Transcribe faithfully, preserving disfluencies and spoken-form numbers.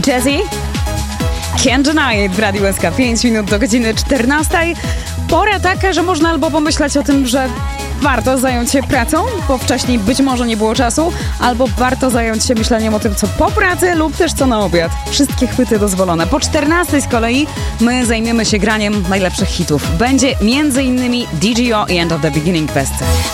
Jessie, Can't Deny It w Radiu S K. pięć minut do godziny czternastej. Pora taka, że można albo pomyśleć o tym, że warto zająć się pracą, bo wcześniej być może nie było czasu, albo warto zająć się myśleniem o tym, co po pracy lub też co na obiad. Wszystkie chwyty dozwolone. Po czternastej z kolei my zajmiemy się graniem najlepszych hitów. Będzie między innymi D G O i End of the Beginning w Pesce.